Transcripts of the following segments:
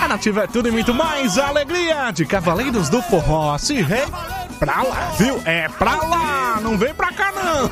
A Nativa é tudo e muito mais. A alegria de Cavaleiros do Forró. Se rei, pra lá, viu? É pra lá, não vem pra cá não.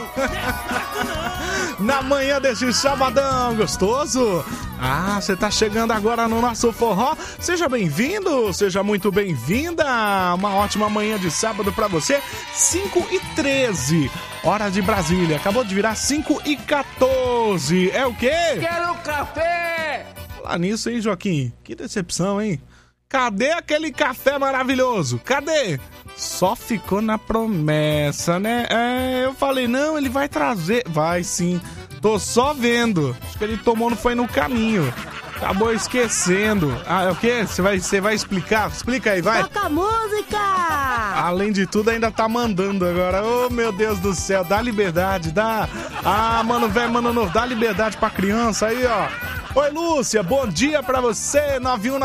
Na manhã desse sabadão gostoso. Ah, você tá chegando agora no nosso forró. Seja bem-vindo, seja muito bem-vinda. Uma ótima manhã de sábado pra você. 5h13, hora de Brasília. Acabou de virar 5h14. É o quê? Quero café! Falar nisso, hein, Joaquim? Que decepção, hein? Cadê aquele café maravilhoso? Cadê? Só ficou na promessa, né? Eu falei, não, ele vai trazer. Vai sim. Tô só vendo. Acho que ele tomou, não foi no caminho. Acabou esquecendo. Ah, é o quê? Você vai explicar? Explica aí, vai. Toca a música! Além de tudo, ainda tá mandando agora. Oh, meu Deus do céu. Dá liberdade, dá. Ah, mano velho, mano novo. Dá liberdade pra criança aí, ó. Oi, Lúcia. Bom dia pra você.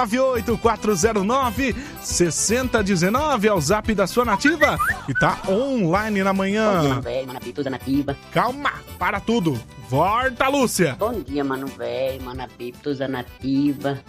9198-409-6019. É o zap da sua Nativa. E tá online na manhã. Bom dia, mano velho, mano Biptuza Nativa. Calma, para tudo. Volta, Lúcia. Bom dia, mano velho, mano Biptuza Nativa.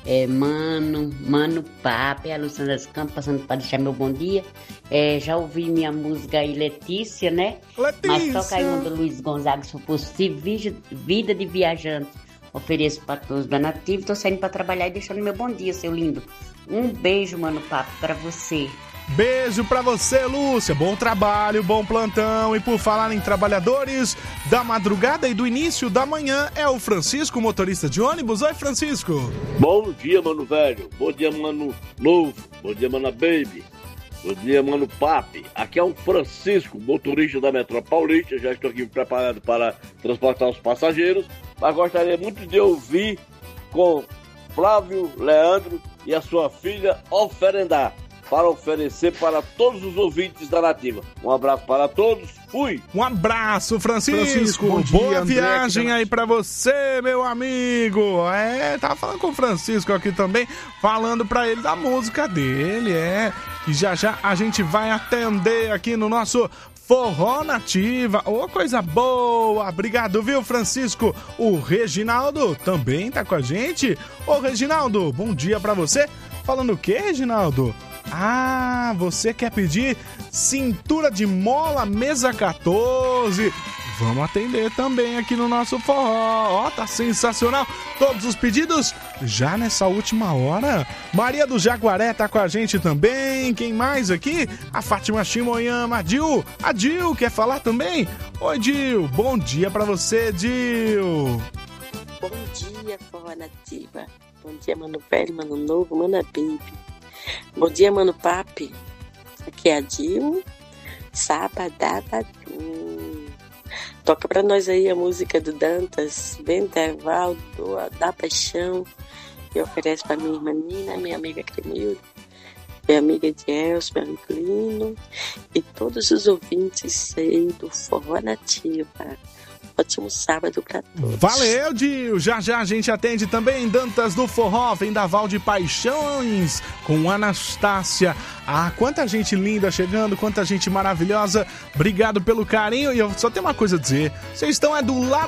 Mano Papo, é a Luciana das Campos, passando para deixar meu bom dia. Já ouvi minha música aí, Letícia, né? Letícia. Mas toca aí um do Luiz Gonzaga, se for possível, Vida de Viajante. Ofereço para todos da Nativa. Tô saindo para trabalhar e deixando meu bom dia, seu lindo. Um beijo, mano Papo, para você. Beijo pra você, Lúcia. Bom trabalho, bom plantão. E por falar em trabalhadores da madrugada e do início da manhã, é o Francisco, motorista de ônibus. Oi, Francisco. Bom dia, mano velho. Bom dia, mano novo. Bom dia, mana baby. Bom dia, mano papi. Aqui é o Francisco, motorista da Metrópole Paulista. Já estou aqui preparado para transportar os passageiros. Mas gostaria muito de ouvir com Flávio Leandro e a sua filha Oferendar, para oferecer para todos os ouvintes da Nativa. Um abraço para todos, fui! Um abraço, Francisco. Bom dia, boa André, viagem aí pra você, meu amigo. Tava falando com o Francisco aqui também, falando pra ele da música dele, que já a gente vai atender aqui no nosso Forró Nativa. Ô, coisa boa. Obrigado, viu, Francisco? O Reginaldo também tá com a gente. Ô, Reginaldo, bom dia pra você. Falando o quê, Reginaldo? Ah, você quer pedir cintura de mola, mesa 14. Vamos atender também aqui no nosso forró. Ó, tá sensacional. Todos os pedidos já nessa última hora. Maria do Jaguaré tá com a gente também. Quem mais aqui? A Fátima Shimoyama. A Dil quer falar também? Oi, Dil. Bom dia pra você, Dil. Bom dia, Forró Nativa. Bom dia, mano velho, mano novo, mana baby. Bom dia, mano papi. Aqui é a Dil. Sabadabadu. Toca pra nós aí a música do Dantas, Vendaval, da Paixão. E oferece pra minha irmã Nina, minha amiga Cremilda, minha amiga de Elcio, meu amigo Lino e todos os ouvintes aí do Forró Nativa. Ótimo sábado pra todos. Valeu, Dil. Já a gente atende também Dantas do Forró, Vendaval de Paixões, com Anastácia. Ah, quanta gente linda chegando, quanta gente maravilhosa. Obrigado pelo carinho. E eu só tenho uma coisa a dizer. Vocês estão do lado